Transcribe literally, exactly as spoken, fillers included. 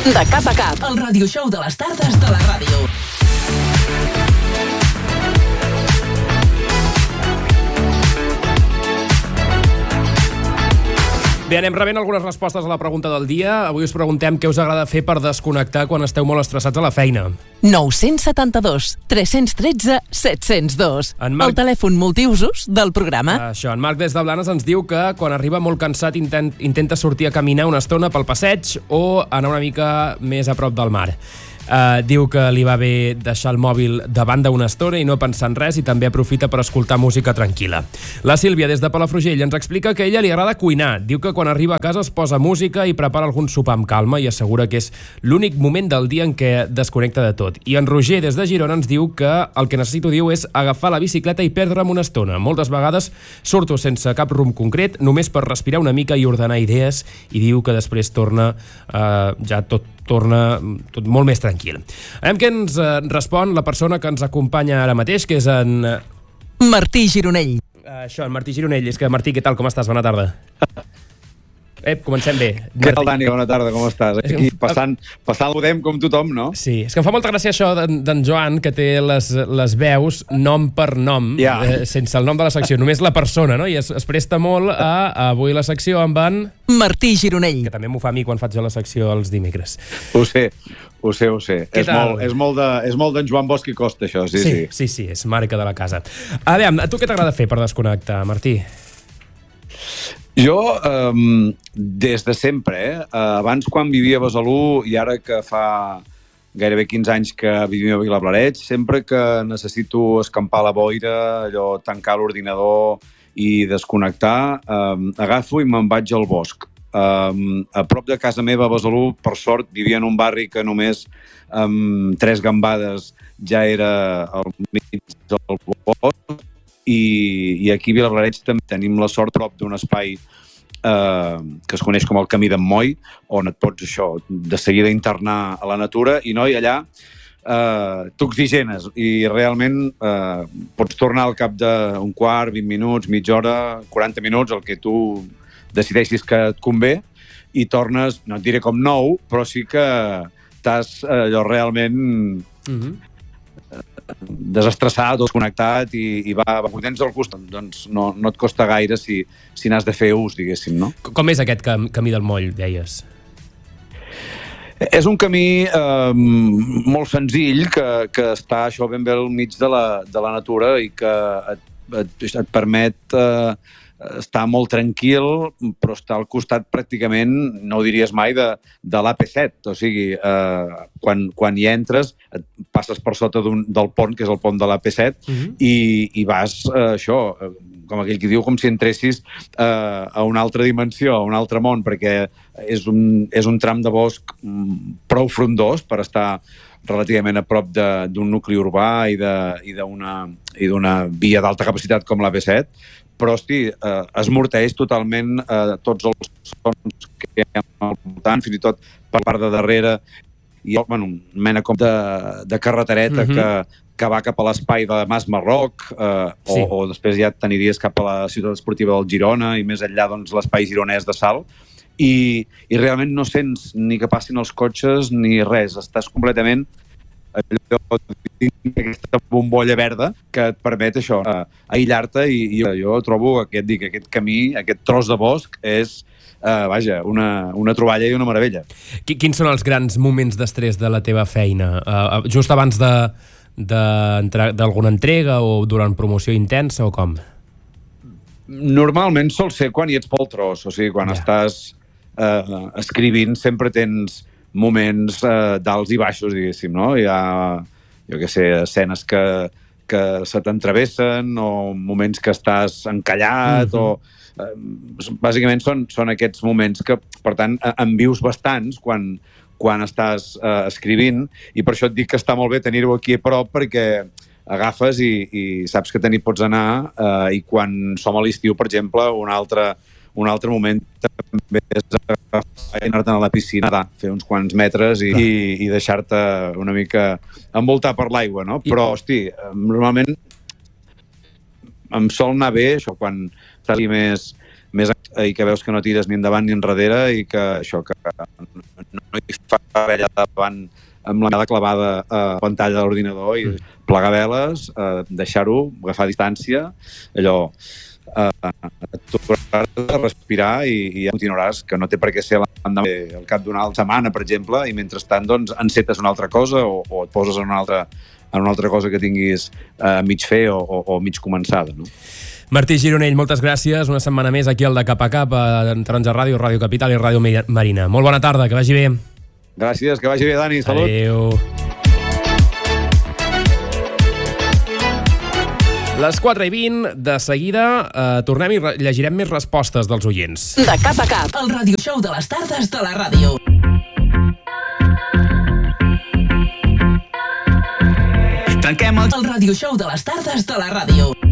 De cap a cap. El radio show de les tardes de la ràdio. Bé, anem rebent algunes respostes a la pregunta del dia. Avui us preguntem què us agrada fer per desconnectar quan esteu molt estressats a la feina. nou set dos, tres un tres, set zero dos. Marc... El telèfon multiusos del programa. Això, en Marc des de Blanes ens diu que quan arriba molt cansat intent, intenta sortir a caminar una estona pel passeig o anar una mica més a prop del mar. Uh, diu que li va bé deixar el mòbil davant d'una estona i no pensar en res, i també aprofita per escoltar música tranquil·la. La Sílvia, des de Palafrugell, ens explica que a ella li agrada cuinar. Diu que quan arriba a casa es posa música i prepara algun sopar amb calma i assegura que és l'únic moment del dia en què desconnecta de tot. I en Roger, des de Girona, ens diu que el que necessito, diu, és agafar la bicicleta i perdre'm una estona. Moltes vegades surto sense cap rumb concret, només per respirar una mica i ordenar idees, i diu que després torna uh, ja tot torna tot molt més tranquil. Anem què ens eh, respon la persona que ens acompanya ara mateix, que és en... Martí Gironell. Uh, això, en Martí Gironell. És que, Martí, què tal? Com estàs? Bona tarda. Ep, comencem bé. Què tal, Dani? Bona tarda, com estàs? Aquí passant, passant l'Udem com tothom, no? Sí, és que em fa molta gràcia això d'en Joan, que té les, les veus nom per nom, ja. eh, sense el nom de la secció, només la persona, no? I es, es presta molt a, a avui la secció amb en... Martí Gironell. Que també m'ho fa a mi quan faig la secció els dimecres. Ho sé, ho sé, ho sé. Què És tal? molt, és molt de, és molt d'en Joan Bosch i Costa, això, sí, sí. sí. Sí, sí, és marca de la casa. A veure, a tu què t'agrada fer per desconnectar, Martí? Jo, um, des de sempre, eh? Abans quan vivia a Besalú i ara que fa gairebé quinze anys que vivim a Vilablareix, sempre que necessito escampar la boira, allò, tancar l'ordinador i desconnectar, um, agafo i me'n vaig al bosc. Um, a prop de casa meva a Besalú, per sort, vivia en un barri que només amb um, tres gambades ja era al mig del bosc, i, i aquí a Vilablareix també tenim la sort prop d'un espai eh, que es coneix com el Camí d'en Moll, on et pots això, de seguida internar a la natura, i no, i allà eh, t'oxigenes i realment eh, pots tornar al cap d'un quart, vint minuts, mitja hora, quaranta minuts, el que tu decideixis que et convé, i tornes, no et diré com nou, però sí que t'has eh, allò realment... Mm-hmm. desestressat o desconnectat i, i va, va, ho tens al costat, doncs no, no et costa gaire si, si n'has de fer ús, diguéssim, no? Com és aquest cam camí del Moll, deies? És un camí eh, molt senzill que, que està això ben bé al mig de la, de la natura i que et, et, et permet eh, estar molt tranquil, però està al costat pràcticament, no ho diries mai, de, de l'A P set. O sigui, eh, quan, quan hi entres, et passes per sota del pont, que és el pont de l'A P set, uh-huh. i, i vas, eh, això, com aquell que diu, com si entressis eh, a una altra dimensió, a un altre món, perquè és un, és un tram de bosc prou frondós per estar relativament a prop d'un nucli urbà i d'una i d'una via d'alta capacitat com l'A P set, però, hosti, eh, esmorteix totalment eh, tots els sons que hi ha al voltant, fins i tot per part de darrere, i bueno, una mena com de, de carretereta mm-hmm. que, que va cap a l'espai de Mas Marroc, eh, sí. o, o després ja t'aniries cap a la ciutat esportiva del Girona, i més enllà, doncs, l'espai gironès de Salt, i, i realment no sents ni que passin els cotxes ni res, estàs completament allò, aquesta bombolla verda que et permet això, eh, aïllar-te, i, i jo trobo aquest, dic, aquest camí, aquest tros de bosc és, eh, vaja, una, una troballa i una meravella. Quins són els grans moments d'estrès de la teva feina? Uh, just abans de, de, d'alguna entrega o durant promoció intensa o com? Normalment sol ser quan hi ets pel tros, o sigui, quan yeah. estàs eh, escrivint sempre tens moments eh, d'alts i baixos, diguéssim, no? Hi ha, jo què sé, escenes que, que se t'entrevessen o moments que estàs encallat mm-hmm. o... Eh, bàsicament són, són aquests moments que, per tant, en vius bastants quan, quan estàs eh, escrivint, i per això et dic que està molt bé tenir-ho aquí a prop, perquè agafes i, i saps que te n'hi pots anar, eh, i quan som a l'estiu, per exemple, un altre... Un altre moment també és anar-te a la piscina, fer uns quants metres i, i, i deixar-te una mica envoltar per l'aigua, no? Però, hosti, normalment em sol anar bé això, quan estàs més, més i que veus que no tires ni endavant ni enrere i que això, que no hi fa allà davant amb la mirada clavada a la pantalla de l'ordinador i plegar veles, eh, deixar-ho, agafar distància, allò, eh, aturar-te a respirar i, i ja continuaràs, que no té per què ser l'endemà, al cap d'una altra setmana, per exemple, i mentrestant doncs, encetes una altra cosa o, o et poses en una altra, en una altra cosa que tinguis eh, mig fer o, o, o mig començada, no? Martí Gironell, moltes gràcies. Una setmana més aquí al de Cap a Cap, a Taronja Ràdio, Ràdio Capital i Ràdio Marina. Molt bona tarda, que vagi bé. Gràcies, que vagi bé, Dani. Salut. Adéu. Les quatre i vint, de seguida, eh, tornem i llegirem més respostes dels oients. De Cap a Cap, el radio show de les tardes de la ràdio. Tanquem el... el radio show de les tardes de la ràdio.